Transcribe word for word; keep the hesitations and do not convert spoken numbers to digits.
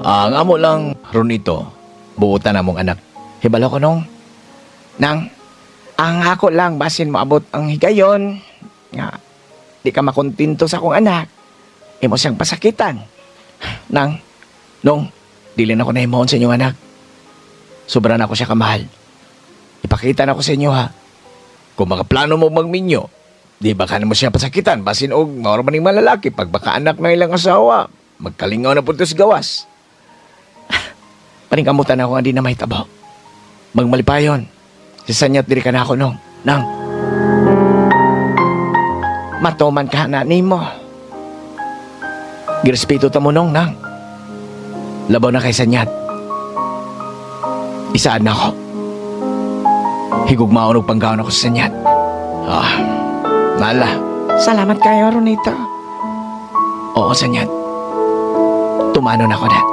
Ang amo lang Ronito, buutan na mong anak. Hibalo ko nung. Nang, ang ako lang basin maabot ang higayon. Nga, di ka makontinto sa akong anak. Imo siyang pasakitan. Nang, nung, dili na ko na himahon sa inyong anak. Sobra na ako siya kamahal. Ipakita na ko sa inyo ha. Kung mga plano mo magminyo, di ba ka na mo siya pasakitan? Basin og, maura maning malalaki, pag baka anak na ilang asawa, magkalingaw na punto sa gawas. Paningkamutan ako nga di na may tabaw. Magmalipayon. Sisanyat diri ka na ako nung. Nang. Matuman ka na ni mo. Girespeto ta mo nung, nang. Labaw na kay sanyat. Isaan na ako. Higugmaon og panggaon ako sa sanyat. Ah, nala. Salamat kayo, Ronito. Oo, sanyat. Tumano na ako na.